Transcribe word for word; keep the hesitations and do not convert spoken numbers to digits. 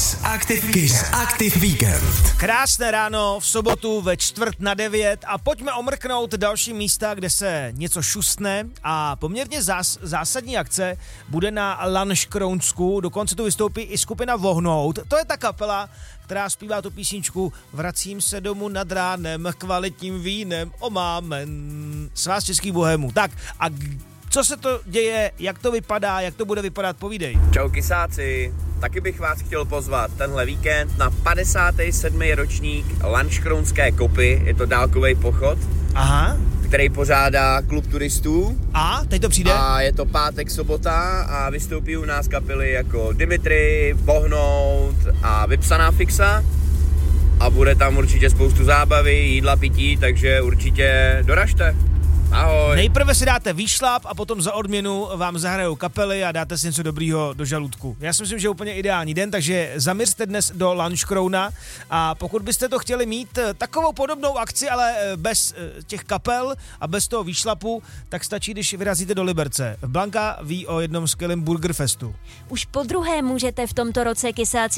Kiss Active, Kiss Active Weekend. Krásné ráno v sobotu ve čtvrt na devět a pojďme omrknout další místa, kde se něco šustne a poměrně zás, zásadní akce bude na Lanškrounsku, dokonce tu vystoupí i skupina Vohnout. To je ta kapela, která zpívá tu písničku Vracím se domů nad ránem, kvalitním vínem, omámen, svaz českých bohémů. Tak a co se to děje, jak to vypadá, jak to bude vypadat, povídej. Čau kysáci, taky bych vás chtěl pozvat tenhle víkend na padesátý sedmý ročník Lanškrounské kopy, je to dálkový pochod, Aha. který pořádá klub turistů. A teď to přijde? A je to pátek, sobota a vystoupí u nás kapely jako Dimitri, Vohnout a Vypsaná fixa. A bude tam určitě spoustu zábavy, jídla, pití, takže určitě doražte. Ahoj. Nejprve si dáte výšlap a potom za odměnu vám zahrajou kapely a dáte si něco dobrýho do žaludku. Já si myslím, že je úplně ideální den, takže zaměřte dnes do Lanškrouna a pokud byste to chtěli mít takovou podobnou akci, ale bez těch kapel a bez toho výšlapu, tak stačí, když vyrazíte do Liberce. Blanka ví o jednom skvělém burgerfestu. Už po druhé můžete v tomto roce kysáci